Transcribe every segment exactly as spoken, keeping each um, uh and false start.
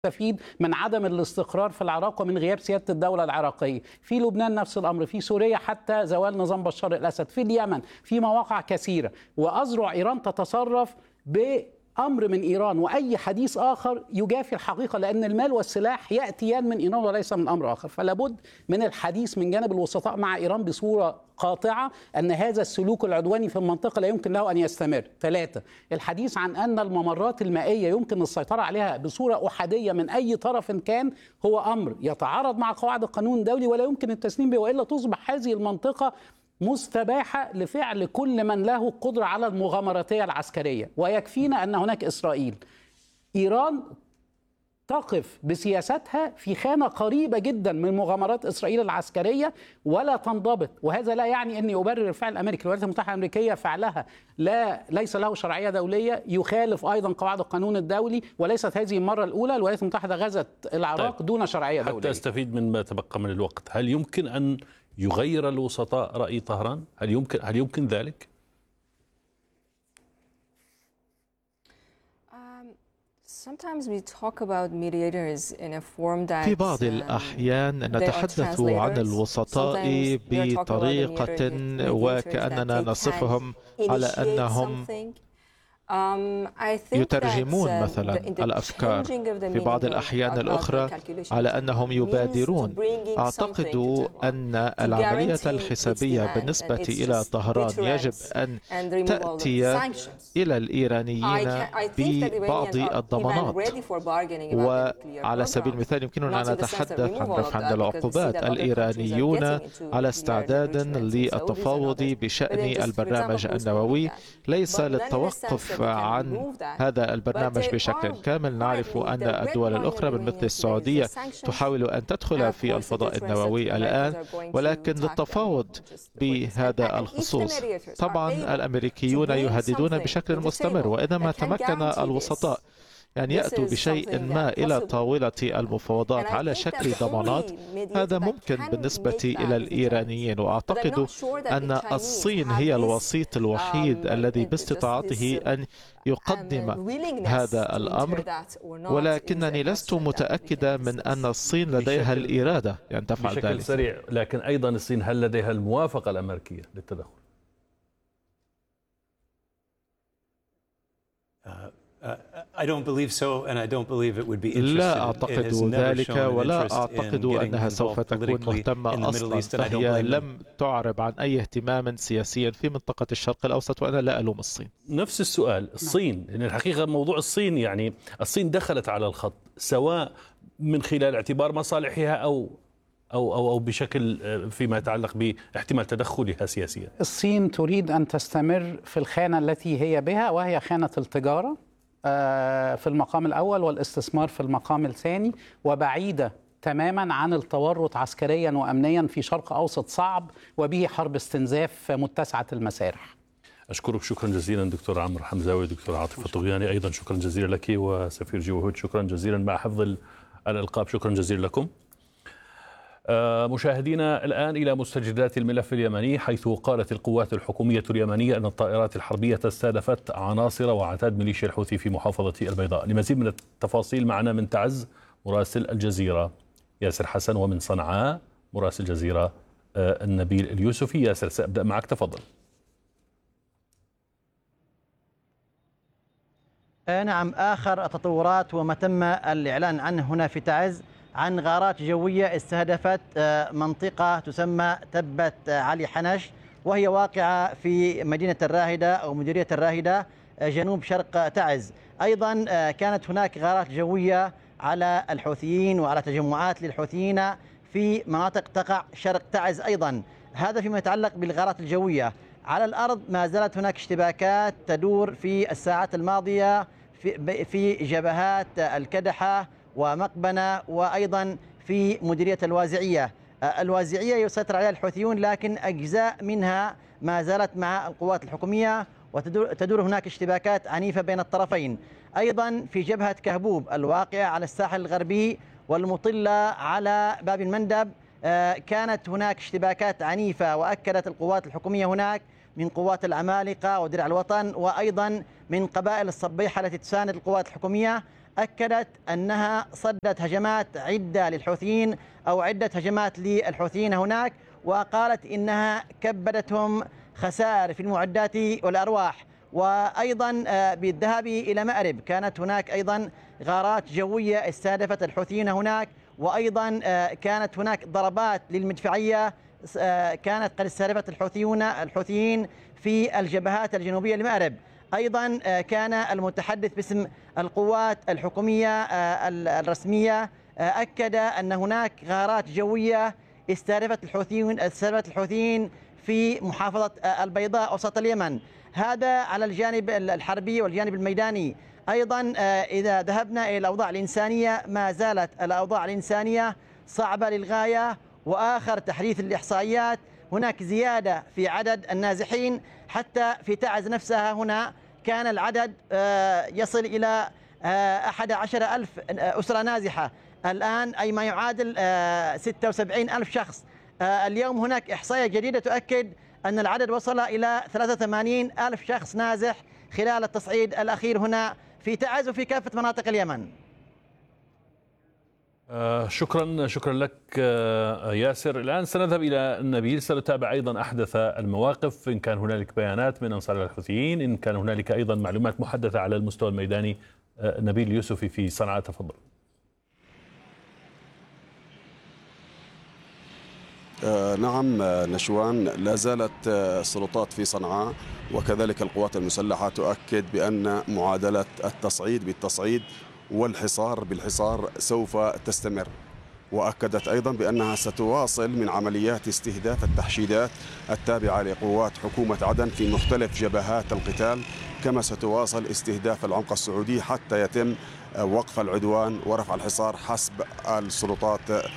تستفيد من عدم الاستقرار في العراق ومن غياب سيادة الدولة العراقية. في لبنان نفس الأمر، في سوريا حتى زوال نظام بشار الأسد، في اليمن، في مواقع كثيرة. وأذرع إيران تتصرف بأمر من إيران، وأي حديث آخر يجافي الحقيقة، لأن المال والسلاح يأتيان من إيران وليس من أمر آخر. فلا بد من الحديث من جانب الوسطاء مع إيران بصورة قاطعة أن هذا السلوك العدواني في المنطقة لا يمكن له أن يستمر. ثلاثة، الحديث عن أن الممرات المائية يمكن السيطرة عليها بصورة أحادية من أي طرف كان هو أمر يتعارض مع قواعد القانون الدولي ولا يمكن التسليم به، وإلا تصبح هذه المنطقة مستباحة لفعل كل من له قدرة على المغامراتية العسكرية. ويكفينا أن هناك إسرائيل. إيران تقف بسياستها في خانة قريبة جدا من مغامرات إسرائيل العسكرية ولا تنضبط، وهذا لا يعني أني أبرر الفعل الأمريكي. الولايات المتحدة الأمريكية فعلها لا ليس له شرعية دولية، يخالف أيضا قواعد القانون الدولي، وليست هذه المرة الأولى الولايات المتحدة غزت العراق طيب. دون شرعية دولية. حتى أستفيد من ما تبقى من الوقت، هل يمكن أن يغير الوسطاء رأي طهران؟ هل يمكن هل يمكن ذلك؟ في بعض الأحيان نتحدث عن الوسطاء بطريقة وكأننا نصفهم على أنهم يترجمون مثلا الأفكار، في بعض الأحيان الأخرى على أنهم يبادرون. أعتقد أن العملية الحسابية بالنسبة إلى طهران يجب أن تأتي إلى الإيرانيين ببعض الضمانات. وعلى سبيل المثال يمكننا أن نتحدث عن رفع العقوبات. الإيرانيون على استعداد للتفاوض بشأن البرنامج النووي، ليس للتوقف عن هذا البرنامج بشكل كامل. نعرف أن الدول الأخرى من مثل السعودية تحاول أن تدخل في الفضاء النووي الآن، ولكن للتفاوض بهذا الخصوص. طبعا الأمريكيون يهددون بشكل مستمر، وإذا ما تمكن الوسطاء يعني يأتوا بشيء ما إلى طاولة المفاوضات على شكل ضمانات، هذا ممكن بالنسبة إلى الإيرانيين. وأعتقد أن الصين هي الوسيط الوحيد الذي باستطاعته أن يقدم هذا الأمر، ولكنني لست متأكدة من أن الصين لديها الإرادة أن تفعل ذلك بشكل سريع. لكن أيضا الصين هل لديها الموافقة الأمريكية للتدخل؟ لا أعتقد ذلك، ولا أعتقد أنها سوف تكون مهتمة أصلا، فهي لم تعرب عن أي اهتمام سياسي في منطقة الشرق الأوسط، وأنا لا ألوم الصين. نفس السؤال الصين، لأن الحقيقة موضوع الصين يعني الصين دخلت على الخط سواء من خلال اعتبار مصالحها أو أو أو أو بشكل فيما يتعلق باحتمال تدخلها سياسيا. الصين تريد أن تستمر في الخانة التي هي بها، وهي خانة التجارة في المقام الأول والاستثمار في المقام الثاني، وبعيدة تماما عن التورط عسكريا وأمنيا في شرق أوسط صعب وبه حرب استنزاف متسعة المسارح. أشكرك شكرا جزيلا دكتور عمرو حمزاوي، دكتور عاطف الطغياني أيضا شكرا جزيلا لك، وسفير جوهود شكرا جزيلا مع حفظ الألقاب شكرا جزيلا لكم. مشاهدينا الآن إلى مستجدات الملف اليمني، حيث قالت القوات الحكومية اليمنية أن الطائرات الحربية استهدفت عناصر وعتاد ميليشيا الحوثي في محافظة البيضاء. لمزيد من التفاصيل معنا من تعز مراسل الجزيرة ياسر حسن، ومن صنعاء مراسل الجزيرة النبيل اليوسفي. ياسر سأبدأ معك، تفضل. نعم، آخر التطورات وما تم الإعلان عنه هنا في تعز عن غارات جوية استهدفت منطقة تسمى تبة علي حنش، وهي واقعة في مدينة الراهدة أو مديرية الراهدة جنوب شرق تعز. أيضا كانت هناك غارات جوية على الحوثيين وعلى تجمعات للحوثيين في مناطق تقع شرق تعز أيضا. هذا فيما يتعلق بالغارات الجوية. على الأرض ما زالت هناك اشتباكات تدور في الساعات الماضية في في جبهات الكدحة ومقبنة، وأيضا في مديرية الوازعية. الوازعية يسيطر عليها الحوثيون، لكن أجزاء منها ما زالت مع القوات الحكومية، وتدور هناك اشتباكات عنيفة بين الطرفين. أيضا في جبهة كهبوب الواقعة على الساحل الغربي والمطلة على باب المندب كانت هناك اشتباكات عنيفة، وأكدت القوات الحكومية هناك من قوات العمالقة ودرع الوطن، وأيضا من قبائل الصبيحة التي تساند القوات الحكومية أكدت أنها صدت هجمات عدة للحوثيين أو عدة هجمات للحوثيين هناك، وقالت إنها كبدتهم خسائر في المعدات والأرواح. وأيضا بالذهاب إلى مأرب كانت هناك أيضا غارات جوية استهدفت الحوثيين هناك، وأيضا كانت هناك ضربات للمدفعية كانت قد استهدفت الحوثيون الحوثيين في الجبهات الجنوبية لمأرب. أيضا كان المتحدث باسم القوات الحكومية الرسمية أكد أن هناك غارات جوية استهدفت الحوثيين استهدفت الحوثيين في محافظة البيضاء وسط اليمن. هذا على الجانب الحربي والجانب الميداني. أيضا إذا ذهبنا إلى الأوضاع الإنسانية ما زالت الأوضاع الإنسانية صعبة للغاية. وآخر تحديث الإحصائيات هناك زيادة في عدد النازحين، حتى في تعز نفسها هنا كان العدد يصل إلى أحد عشر ألف أسرة نازحة الآن، أي ما يعادل ستة وسبعين ألف شخص. اليوم هناك إحصائية جديدة تؤكد أن العدد وصل إلى ثلاثة وثمانين ألف شخص نازح خلال التصعيد الأخير هنا في تعز وفي كافة مناطق اليمن. آه شكرا شكرا لك آه ياسر. الآن سنذهب إلى نبيل، سنتابع أيضا أحدث المواقف، إن كان هنالك بيانات من أنصار الحوثيين، إن كان هنالك أيضا معلومات محدثة على المستوى الميداني. آه نبيل يوسفي في صنعاء، تفضل. آه نعم نشوان، لا زالت السلطات في صنعاء وكذلك القوات المسلحة تؤكد بأن معادلة التصعيد بالتصعيد والحصار بالحصار سوف تستمر، وأكدت أيضا بأنها ستواصل من عمليات استهداف التحشيدات التابعة لقوات حكومة عدن في مختلف جبهات القتال، كما ستواصل استهداف العمق السعودي حتى يتم وقف العدوان ورفع الحصار حسب السلطات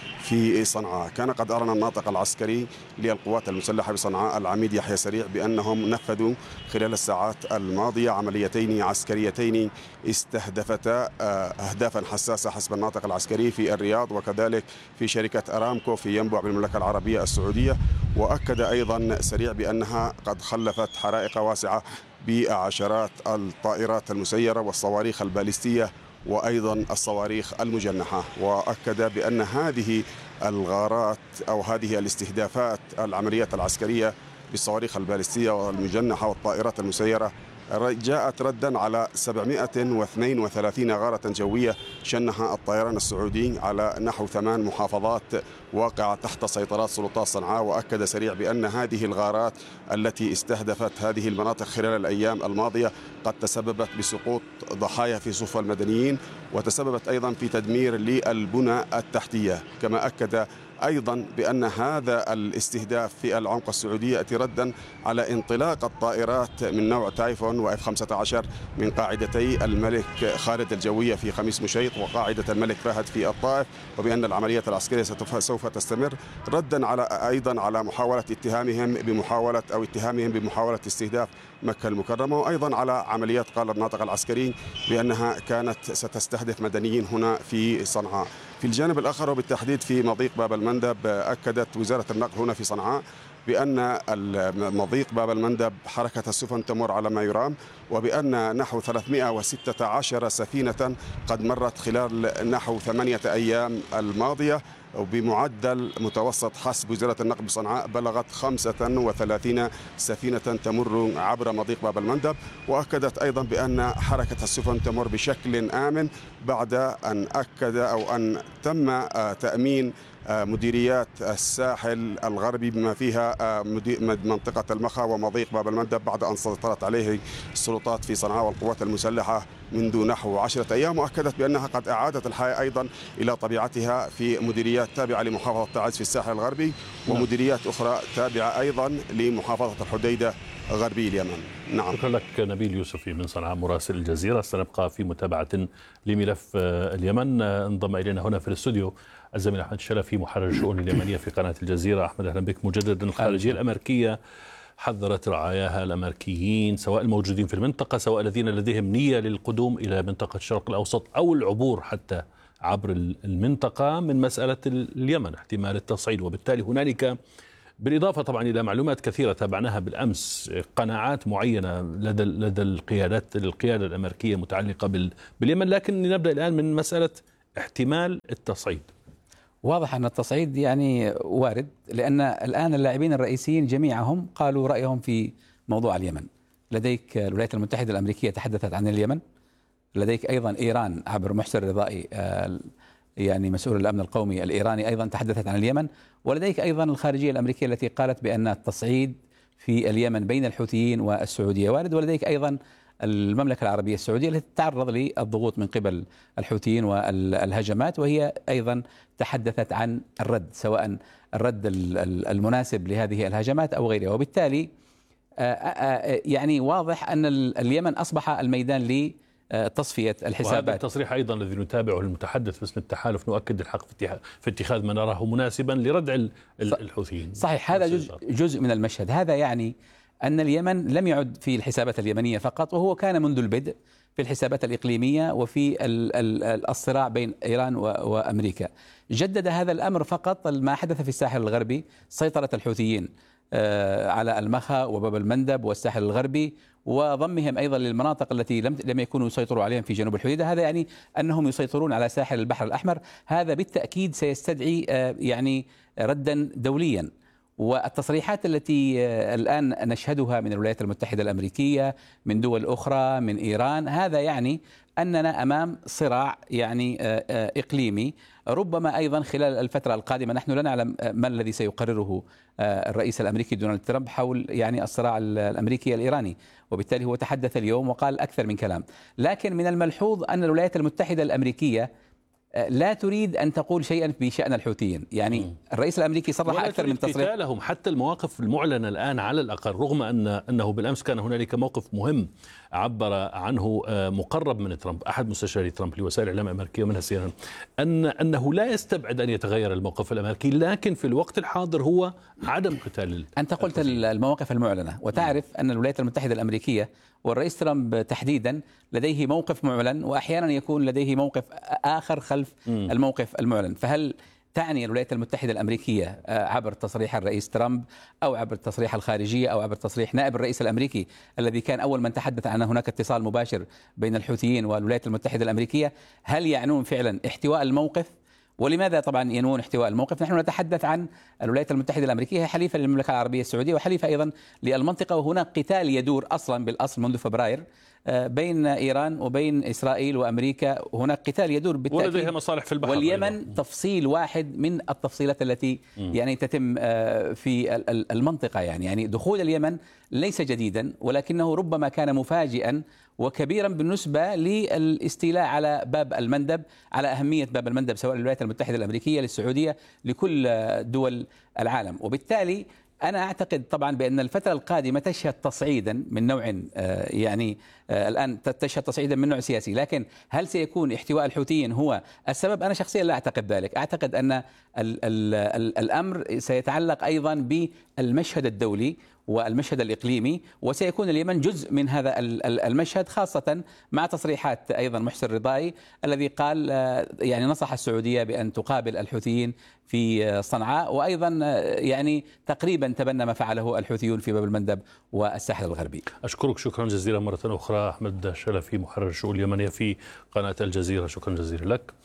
في صنعاء. كان قد أعلن الناطق العسكري للقوات المسلحة بصنعاء العميد يحيى سريع بأنهم نفذوا خلال الساعات الماضية عمليتين عسكريتين استهدفتا أهدافا حساسة حسب الناطق العسكري في الرياض وكذلك في شركة أرامكو في ينبع بالمملكة العربية السعودية. وأكد أيضا سريع بأنها قد خلفت حرائق واسعة بعشرات الطائرات المسيرة والصواريخ البالستية وأيضا الصواريخ المجنحة. وأكد بأن هذه الغارات أو هذه الاستهدافات العمليات العسكرية بالصواريخ البالستية والمجنحة والطائرات المسيرة جاءت ردا على سبعمائة واثنين وثلاثين غارة جوية شنها الطيران السعودي على نحو ثمان محافظات واقعة تحت سيطرات سلطات صنعاء. وأكد سريع بأن هذه الغارات التي استهدفت هذه المناطق خلال الأيام الماضية قد تسببت بسقوط ضحايا في صفوف المدنيين وتسببت أيضا في تدمير للبنى التحتية. كما أكد أيضا بأن هذا الاستهداف في العمق السعودي يأتي ردا على انطلاق الطائرات من نوع تايفون وإف خمسة عشر من قاعدتي الملك خالد الجوية في خميس مشيط وقاعدة الملك فهد في الطائف، وبأن العمليات العسكرية سوف تستمر ردا على أيضا على محاولة اتهامهم بمحاولة أو اتهامهم بمحاولة استهداف مكة المكرمة، وأيضا على عمليات قال الناطق العسكري بأنها كانت ستستهدف مدنيين هنا في صنعاء. في الجانب الآخر وبالتحديد في مضيق باب المندب أكدت وزارة النقل هنا في صنعاء بأن مضيق باب المندب حركة السفن تمر على ما يرام، وبأن نحو ثلاثمائة وستة عشر سفينة قد مرت خلال نحو ثمانية أيام الماضية، وبمعدل متوسط حسب وزارة النقل بصنعاء بلغت خمسة وثلاثين سفينة تمر عبر مضيق باب المندب. وأكدت أيضا بأن حركة السفن تمر بشكل آمن بعد أن أكد أو أن تم تأمين مديريات الساحل الغربي بما فيها منطقة المخا ومضيق باب المندب بعد أن سيطرت عليه السلطات في صنعاء والقوات المسلحة منذ نحو عشرة أيام. وأكدت بأنها قد أعادت الحياة أيضا إلى طبيعتها في مديريات تابعة لمحافظة تعز في الساحل الغربي ومديريات أخرى تابعة أيضا لمحافظة الحديدة غربي اليمن. نعم. شكرا لك نبيل يوسفي من صنعاء مراسل الجزيرة. سنبقى في متابعة لملف اليمن. انضم إلينا هنا في الاستوديو الزميل أحمد الشلفي محرر الشؤون اليمنية في قناة الجزيرة. أحمد أهلا بك مجددا. الخارجية الأمريكية حذرت رعاياها الأمريكيين سواء الموجودين في المنطقة سواء الذين لديهم نية للقدوم إلى منطقة الشرق الأوسط أو العبور حتى عبر المنطقة من مسألة اليمن احتمال التصعيد، وبالتالي هنالك بالإضافة طبعا إلى معلومات كثيرة تابعناها بالأمس، قناعات معينة لدى لدى القيادات القيادة الأمريكية متعلقة باليمن، لكن نبدأ الآن من مسألة احتمال التصعيد. واضح أن التصعيد يعني وارد، لأن الآن اللاعبين الرئيسيين جميعهم قالوا رأيهم في موضوع اليمن. لديك الولايات المتحدة الأمريكية تحدثت عن اليمن، لديك أيضا إيران عبر محسن الرضائي يعني مسؤول الأمن القومي الإيراني أيضا تحدثت عن اليمن، ولديك أيضا الخارجية الأمريكية التي قالت بأن التصعيد في اليمن بين الحوثيين والسعودية وارد، ولديك أيضا المملكة العربية السعودية التي تتعرض للضغوط من قبل الحوثيين والهجمات، وهي أيضا تحدثت عن الرد، سواء الرد المناسب لهذه الهجمات أو غيرها. وبالتالي يعني واضح أن اليمن أصبح الميدان لي تصفية الحسابات. وهذا التصريح أيضا الذي نتابعه المتحدث باسم التحالف نؤكد الحق في اتخاذ ما نراه مناسبا لردع الحوثيين. صحيح، هذا جزء, جزء من المشهد. هذا يعني أن اليمن لم يعد في الحسابات اليمنية فقط، وهو كان منذ البدء في الحسابات الإقليمية وفي الصراع بين إيران وأمريكا. جدد هذا الأمر فقط ما حدث في الساحل الغربي، سيطرة الحوثيين على المخا وباب المندب والساحل الغربي، وضمهم أيضا للمناطق التي لم لم يكونوا يسيطروا عليها في جنوب الحديدة. هذا يعني أنهم يسيطرون على ساحل البحر الأحمر. هذا بالتأكيد سيستدعي يعني ردا دوليا. والتصريحات التي الآن نشهدها من الولايات المتحدة الأمريكية، من دول أخرى، من إيران، هذا يعني أننا أمام صراع يعني إقليمي. ربما أيضا خلال الفترة القادمة نحن لا نعلم ما الذي سيقرره الرئيس الأمريكي دونالد ترامب حول يعني الصراع الأمريكي الإيراني، وبالتالي هو تحدث اليوم وقال أكثر من كلام. لكن من الملحوظ أن الولايات المتحدة الأمريكية لا تريد أن تقول شيئا بشأن الحوثيين. يعني م. الرئيس الأمريكي صرح أكثر من تصريح قتالهم. حتى المواقف المعلنة الآن على الأقل، رغم أن أنه بالأمس كان هنالك موقف مهم عبر عنه مقرب من ترامب، أحد مستشاري ترامب لوسائل الإعلام الأمريكية ومنها سي إن إن، أن أنه لا يستبعد أن يتغير الموقف الأمريكي، لكن في الوقت الحاضر هو عدم قتال. أنت قلت المواقف المعلنة، وتعرف أن الولايات المتحدة الأمريكية والرئيس ترامب تحديدا لديه موقف معلن، وأحيانا يكون لديه موقف آخر خلف م. الموقف المعلن. فهل تعني الولايات المتحدة الأمريكية عبر تصريح الرئيس ترامب أو عبر تصريح الخارجية أو عبر تصريح نائب الرئيس الأمريكي الذي كان أول من تحدث عن هناك اتصال مباشر بين الحوثيين والولايات المتحدة الأمريكية، هل يعنون فعلا احتواء الموقف؟ ولماذا طبعا ينوون احتواء الموقف؟ نحن نتحدث عن الولايات المتحدة الأمريكية، هي حليفة للمملكة العربية السعودية وحليفة أيضا للمنطقة، وهناك قتال يدور أصلا بالأصل منذ فبراير بين إيران وبين إسرائيل وأمريكا. هناك قتال يدور بالتأكيد، ولديها مصالح في البحر، واليمن أيضا تفصيل واحد من التفصيلات التي م. يعني تتم في المنطقة. يعني يعني دخول اليمن ليس جديدا، ولكنه ربما كان مفاجئا وكبيرا بالنسبة للاستيلاء على باب المندب، على أهمية باب المندب سواء للولايات المتحدة الأمريكية، للسعودية، لكل دول العالم. وبالتالي أنا أعتقد طبعا بأن الفترة القادمة تشهد تصعيدا من نوع يعني الآن تشهد تصعيدا من نوع سياسي، لكن هل سيكون احتواء الحوثيين هو السبب؟ أنا شخصيا لا أعتقد ذلك. أعتقد أن ال ال ال الأمر سيتعلق أيضا بالمشهد الدولي والمشهد الإقليمي، وسيكون اليمن جزء من هذا المشهد، خاصة مع تصريحات أيضا محسن الرضائي الذي قال يعني نصح السعودية بأن تقابل الحوثيين في صنعاء، وأيضا يعني تقريبا تبنى ما فعله الحوثيون في باب المندب والساحل الغربي. أشكرك شكرا جزيلا مرة أخرى أحمد شلفي، محرر الشؤون اليمنية في قناة الجزيرة، شكرا جزيلا لك.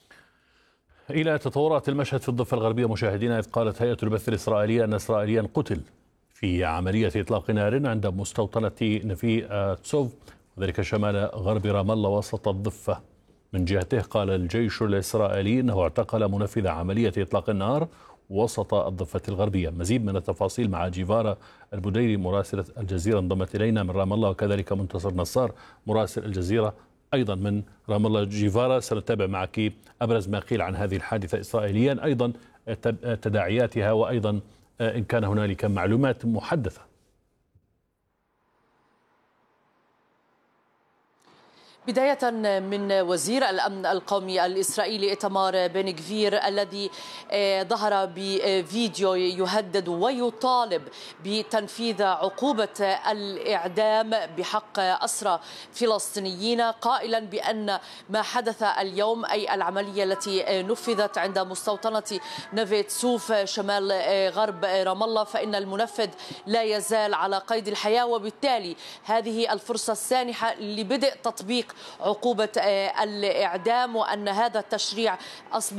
إلى تطورات المشهد في الضفة الغربية مشاهدينا، إذ قالت هيئة البث الإسرائيلية أن إسرائيليا قتل في عملية إطلاق نار عند مستوطنة نفي تسوف، وذلك شمال غرب رام الله وسط الضفة. من جهته قال الجيش الإسرائيلي أنه اعتقل منفذ عملية إطلاق النار وسط الضفة الغربية. مزيد من التفاصيل مع جيفارا البديري مراسلة الجزيرة انضمت إلينا من رام الله، وكذلك منتصر نصار مراسل الجزيرة أيضا من رام الله. جيفارا، سنتابع معك أبرز ما قيل عن هذه الحادثة إسرائيليا، أيضا تداعياتها، وأيضا إن كان هنالك معلومات محدثة. بداية من وزير الأمن القومي الإسرائيلي إيتمار بن غفير الذي ظهر بفيديو يهدد ويطالب بتنفيذ عقوبة الإعدام بحق أسرى فلسطينيين، قائلا بأن ما حدث اليوم أي العملية التي نفذت عند مستوطنة نفي تسوف شمال غرب رام الله فإن المنفذ لا يزال على قيد الحياة، وبالتالي هذه الفرصة السانحة لبدء تطبيق عقوبة الإعدام، وأن هذا التشريع أصبح